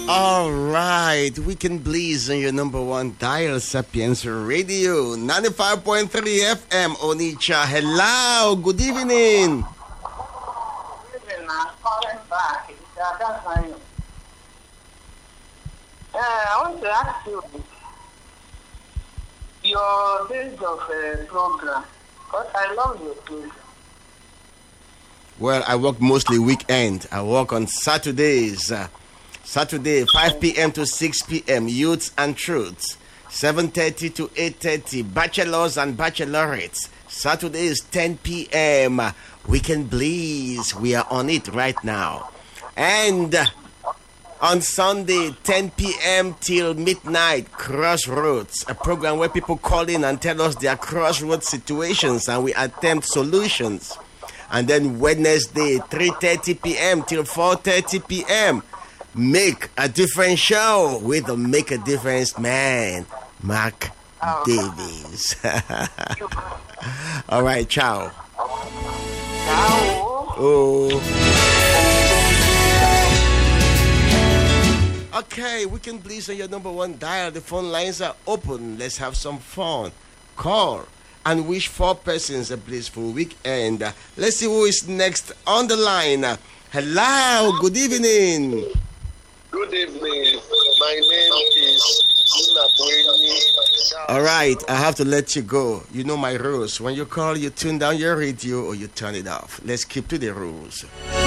All right, Weekend Bliss on your number one dial, Sapiens Radio, 95.3 FM, Onitsha. Hello, good evening. Good evening, I'm calling back. That's my name. I want to ask you your days of program, because I love your program. Well, I work mostly weekend. I work on Saturdays. Saturday, 5 p.m. to 6 p.m., Youths and Truths. 7:30 to 8:30, Bachelors and Bachelorettes. Saturday is 10 p.m., Weekend Bliss. We are on it right now. And on Sunday, 10 p.m. till midnight, Crossroads, a program where people call in and tell us their crossroads situations and we attempt solutions. And then Wednesday, 3:30 p.m. till 4:30 p.m., Make a Difference show with the Make a Difference man, Mark Davies. All right, ciao. Ciao. Oh. Okay, Weekend Bliss on your number one dial. The phone lines are open. Let's have some fun. Call and wish 4 persons a blissful weekend. Let's see who is next on the line. Hello, good evening. Good evening. My name is Inabueni. All right, I have to let you go. You know my rules. When you call, you tune down your radio or you turn it off. Let's keep to the rules.